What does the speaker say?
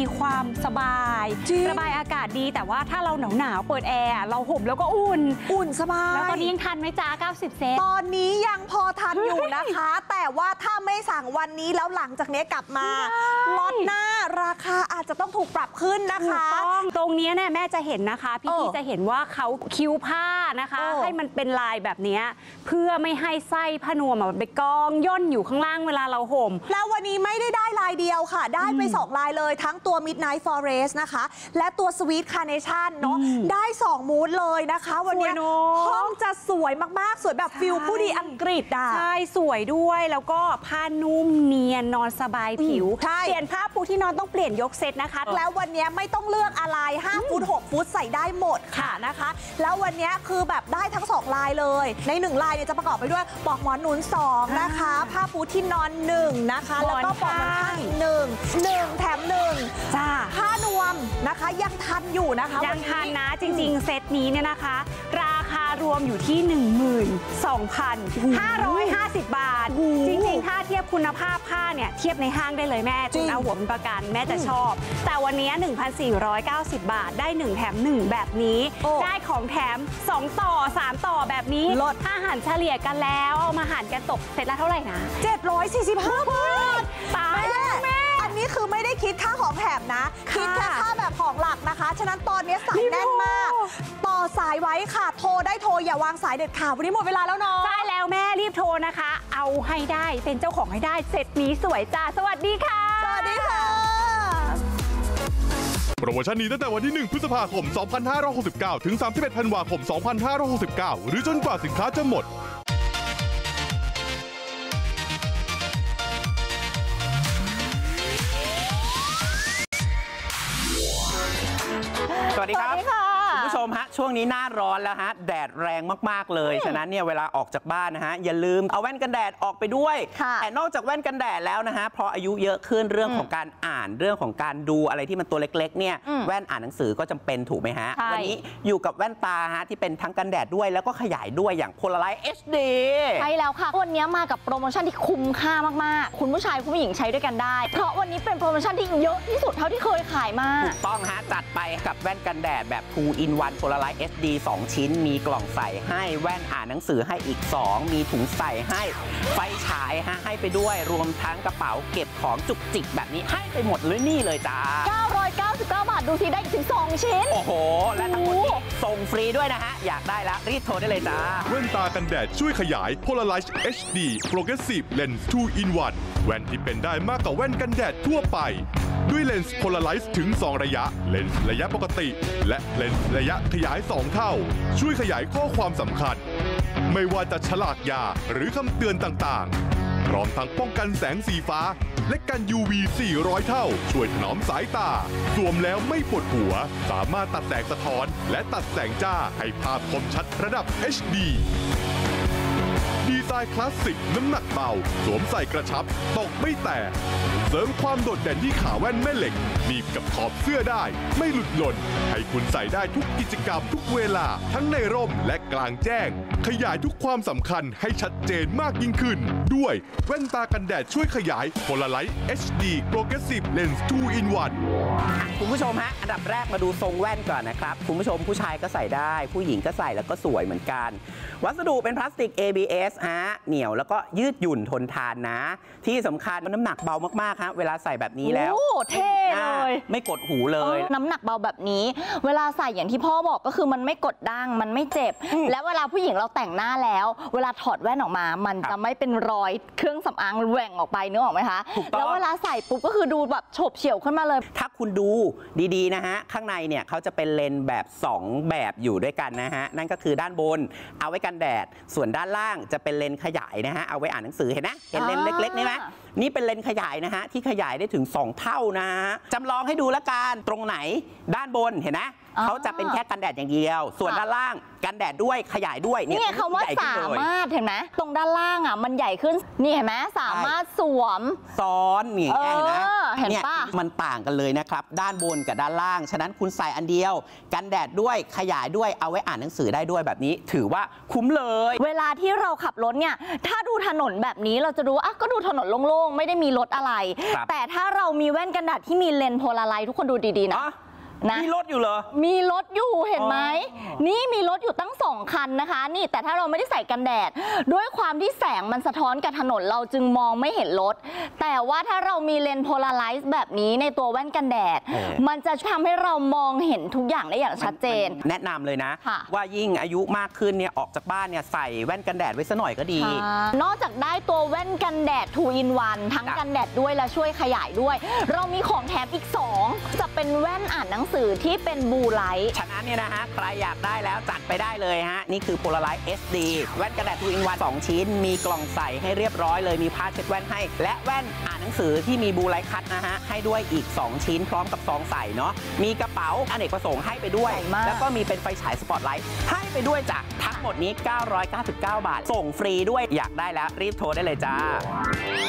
ความสบายระบายอากาศดีแต่ว่าถ้าเราหนาวเปิดแอร์เราห่มแล้วก็อุ่นสบายแล้วตอนนี้ยังทันไหมจ๊ะ90 เซนตอนนี้ยังพอทันอยู่นะคะ แต่ว่าถ้าไม่สั่งวันนี้แล้วหลังจากนี้กลับมาล็อตหน้าราคาอาจจะต้องถูกปรับขึ้นนะคะตรงนี้เนี่ยแม่จะเห็นนะคะพี่จะเห็นว่าเขาคิ้วผ้านะคะให้มันเป็นลายแบบนี้เพื่อไม่ให้ไส้ผ้านวมมันไปกองย่นอยู่ข้างล่างเวลาเราห่มแล้ววันนี้ไม่ได้ลายเดียวค่ะได้ไป2ลายเลยทั้งตัว Midnight Forest นะคะและตัว Sweet Carnation เนาะได้2มูดเลยนะคะวันนี้ห้องจะสวยมากๆสวยแบบฟิลผู้ดีอังกฤษอ่ะใช่สวยด้วยแล้วก็ผ้านุ่มเนียนนอนสบายผิวเปลี่ยนผ้าปูที่นอนต้องเปลี่ยนยกเซตนะคะแล้ววันนี้ไม่ต้องเลือกอะไร5 ฟุต 6 ฟุตใส่ได้หมดค่ะนะคะแล้ววันนี้คือแบบได้ทั้ง2ลายเลยใน1ลายเนี่ยจะประกอบไปด้วยปลอกหมอนหนุน2นะคะผ้าปูที่นอน1นะคะแล้วก็ปลอกหมอนข้างอีก1แถม1 จ้าผ้านวมนะคะยังทันอยู่นะคะยังทันนะจริงๆเซตนี้เนี่ยนะคะราคารวมอยู่ที่ 12,550 บาทจริงๆถ้าเทียบคุณภาพผ้าเนี่ยเทียบในห้างได้เลยแม่คุณเอาหัวเป็นประกันแม่จะชอบแต่วันนี้ 1,490 บาทได้1แถม1แบบนี้ได้ของแถม2ต่อ3ต่อแบบนี้ลดถ้าหารเฉลี่ยกันแล้วเอามาหารกันตกเสร็จแล้วเท่าไหร่นะ 745 บาทตายแม่อันนี้คือไม่ได้คิดค่าของแถมนะคิดแค่ค่าแบบของหลักนะคะฉะนั้นตอนนี้สายแน่นมากต่อสายไว้ค่ะโทรได้โทรอย่าวางสายเด็ดขาดวันนี้หมดเวลาแล้วเนาะใช่แล้วแม่รีบโทรนะคะเอาให้ได้เป็นเจ้าของให้ได้เซตนี้สวยจ้าสวัสดีค่ะสวัสดีค่ะโปรโมชั่นนี้ตั้งแต่วันที่1 พฤษภาคม 2569 ถึง 31 ธันวาคม 2569 หรือจนกว่าสินค้าจะหมดสวัสดีครับคุณผู้ชมฮะช่วงนี้หน้าร้อนแล้วฮะแดดแรงมากๆเลยฉะนั้นเนี่ยเวลาออกจากบ้านนะฮะอย่าลืมเอาแว่นกันแดดออกไปด้วยแต่นอกจากแว่นกันแดดแล้วนะฮะพออายุเยอะขึ้นเรื่องของการอ่านเรื่องของการดูอะไรที่มันตัวเล็กๆเนี่ยแว่นอ่านหนังสือก็จำเป็นถูกไหมฮะวันนี้อยู่กับแว่นตาฮะที่เป็นทั้งกันแดดด้วยแล้วก็ขยายด้วยอย่าง Polaroid HD ใช่แล้วค่ะวันนี้มากับโปรโมชั่นที่คุ้มค่ามากๆคุณผู้ชายคุณผู้หญิงใช้ด้วยกันได้เพราะวันนี้เป็นโปรโมชั่นที่เยอะที่สุดเท่าที่เคยขายมาถูกต้องฮะจัดไปกับแว่นกันแดดแบบ 2 in 1 Polaroid HD 2 ชิ้นมีกล่องใส่ให้แว่นอ่านหนังสือให้อีก2มีถุงใส่ให้ไฟฉายฮะให้ไปด้วยรวมทั้งกระเป๋าเก็บของจุกจิกแบบนี้ให้ไปหมดเลยนี่เลยจ้า 999 บาทดูสิได้ถึง2ชิ้นโอ้โหและทั้งหมดนี้ส่งฟรีด้วยนะฮะอยากได้แล้วรีบโทรได้เลยจ้าแว่นตากันแดดช่วยขยาย Polaroid HD Progressive Lens 2 in 1 แว่นที่เป็นได้มากกว่าแว่นกันแดดทั่วไปด้วยเลนส์ Polaroid ถึง2ระยะเลนส์ระยะปกติและเลนส์ระยะขยาย2เท่าช่วยขยายข้อความสำคัญไม่ว่าจะฉลากยาหรือคำเตือนต่างๆพร้อมทั้งป้องกันแสงสีฟ้าและกัน UV 400 เท่าช่วยถนอมสายตาสวมแล้วไม่ปวดหัวสามารถตัดแสงสะท้อนและตัดแสงจ้าให้ภาพคมชัดระดับ HDดีไซน์คลาสสิกน้ำหนักเบาสวมใส่กระชับตกไม่แตกเสริมความโดดเด่นที่ขาแว่นแม่เหล็กหนีบกับขอบเสื้อได้ไม่หลุดหล่นให้คุณใส่ได้ทุกกิจกรรมทุกเวลาทั้งในร่มและกลางแจ้งขยายทุกความสำคัญให้ชัดเจนมากยิ่งขึ้นด้วยแว่นตากันแดดช่วยขยาย Polaroid HD Progressive Lens 2 in 1 คุณผู้ชมฮะอันดับแรกมาดูทรงแว่นก่อนนะครับคุณผู้ชมผู้ชายก็ใส่ได้ผู้หญิงก็ใส่แล้วก็สวยเหมือนกันวัสดุเป็นพลาสติก ABS ฮะเหนียวแล้วก็ยืดหยุ่นทนทานนะที่สำคัญมันน้ำหนักเบามากๆฮะเวลาใส่แบบนี้แล้วโอ้เท่เลยไม่กดหูเลยน้ำหนักเบาแบบนี้เวลาใส่อย่างที่พ่อบอกก็คือมันไม่กดดั้งมันไม่เจ็บและเวลาผู้หญิงเราแต่งหน้าแล้วเวลาถอดแว่นออกมามันจะไม่เป็นรอยเครื่องสำอางแหว่งออกไปนึกออกไหมคะแล้วเวลาใส่ปุ๊บก็คือดูแบบโฉบเฉี่ยวขึ้นมาเลยถ้าคุณดูดีๆนะฮะข้างในเนี่ยเขาจะเป็นเลนส์แบบ2แบบอยู่ด้วยกันนะฮะนั่นก็คือด้านบนเอาไว้กันแดดส่วนด้านล่างจะเป็นเลนส์ขยายนะฮะเอาไว้อ่านหนังสือเห็นไหมเห็นเลนส์เล็กๆนี่ไหมนี่เป็นเลนส์ขยายนะฮะที่ขยายได้ถึง2เท่านะจำลองให้ดูละกันตรงไหนด้านบนเห็นไหมเขาจะเป็นแค่กันแดดอย่างเดียวส่วนด้านล่างกันแดดด้วยขยายด้วยนี่ไงคำว่าสามารถเห็นไหมตรงด้านล่างอ่ะมันใหญ่ขึ้นนี่เห็นไหมสามารถสวมซ้อนนี่เห็นไหมเห็นเนี่ยป่ะมันต่างกันเลยนะครับด้านบนกับด้านล่างฉะนั้นคุณใส่อันเดียวกันแดดด้วยขยายด้วยเอาไว้อ่านหนังสือได้ด้วยแบบนี้ถือว่าคุ้มเลยเวลาที่เราขับรถเนี่ยถ้าดูถนนแบบนี้เราจะดูก็ดูถนนโล่งๆไม่ได้มีรถอะไร แต่ถ้าเรามีแว่นกันแดดที่มีเลนส์โพลาไรซ์ทุกคนดูดีๆนะมีรถอยู่เหรอมีรถอยู่เห็นไหมนี่มีรถอยู่ตั้ง2 คันนะคะนี่แต่ถ้าเราไม่ได้ใส่กันแดดด้วยความที่แสงมันสะท้อนกับถนนเราจึงมองไม่เห็นรถแต่ว่าถ้าเรามีเลนส์โพลาไรซ์แบบนี้ในตัวแว่นกันแดดมันจะทำให้เรามองเห็นทุกอย่างได้อย่างชัดเจนแนะนำเลยนะค่ะว่ายิ่งอายุมากขึ้นเนี่ยออกจากบ้านเนี่ยใส่แว่นกันแดดไว้ซะหน่อยก็ดีนอกจากได้ตัวแว่นกันแดด 2 in 1 ทั้งกันแดดด้วยและช่วยขยายด้วย เรามีของแถมอีก 2 จะเป็นแว่นอ่านหนังสือที่เป็นบลูไลท์ฉะนั้นเนี่ยนะฮะใครอยากได้แล้วจัดไปได้เลยฮะนี่คือ Polaroid HD แว่นกันแดด 2 in 1 2 ชิ้นมีกล่องใส่ให้เรียบร้อยเลยมีผ้าเช็ดแว่นให้และแว่นอ่านหนังสือที่มีบลูไลท์คัทนะฮะให้ด้วยอีก2 ชิ้นพร้อมกับซองใส่เนาะมีกระเป๋าอเนกประสงค์ให้ไปด้วยแล้วก็มีเป็นไฟฉายสปอตไลท์ให้ไปด้วยจ้ะทั้งหมดนี้999 บาทส่งฟรีด้วยอยากได้แล้วรีบโทรได้เลยจ้า